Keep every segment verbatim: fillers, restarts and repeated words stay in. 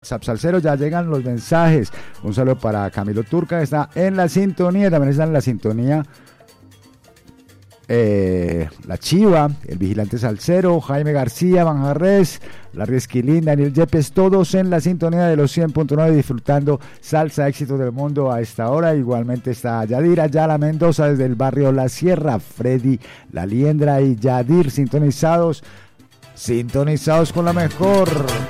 WhatsApp Salsero, ya llegan los mensajes. Un saludo para Camilo Turca, que está en la sintonía, también está en la sintonía eh, La Chiva, el Vigilante Salsero, Jaime García, Manjarres, Larry Esquilín, Daniel Yepes, todos en la sintonía de los cien punto nueve, disfrutando salsa éxitos del mundo a esta hora. Igualmente está Yadira Yala Mendoza desde el barrio La Sierra, Freddy La Liendra y Yadir sintonizados, sintonizados con la mejor.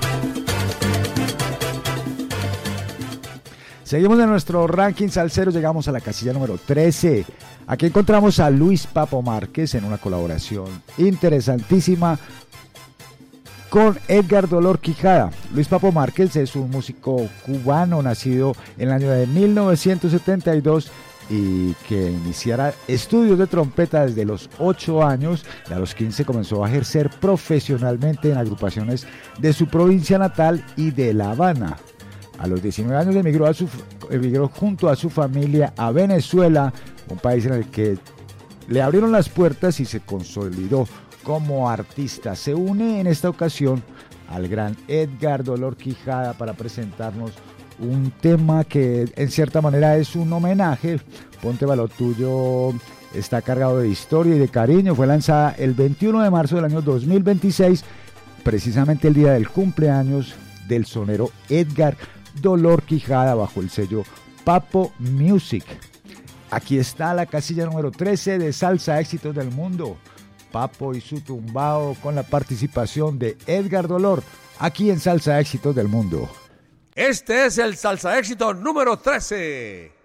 Seguimos en nuestro ranking salsero, llegamos a la casilla número trece. Aquí encontramos a Luis Papo Márquez en una colaboración interesantísima con Edgar Dolor Quijada. Luis Papo Márquez es un músico cubano nacido en el año de mil novecientos setenta y dos y que iniciara estudios de trompeta desde los ocho años y a los quince comenzó a ejercer profesionalmente en agrupaciones de su provincia natal y de La Habana. A los diecinueve años emigró, a su, emigró junto a su familia a Venezuela, un país en el que le abrieron las puertas y se consolidó como artista. Se une en esta ocasión al gran Edgar Dolor Quijada para presentarnos un tema que en cierta manera es un homenaje. Ponte va lo tuyo, está cargado de historia y de cariño. Fue lanzada el veintiuno de marzo del año dos mil veintiséis, precisamente el día del cumpleaños del sonero Edgar Dolor Quijada, bajo el sello Papo Music. Aquí está la casilla número trece de Salsa Éxitos del Mundo, Papo y su tumbao, con la participación de Edgar Dolor, aquí en Salsa Éxitos del Mundo. Este es el Salsa Éxito número trece.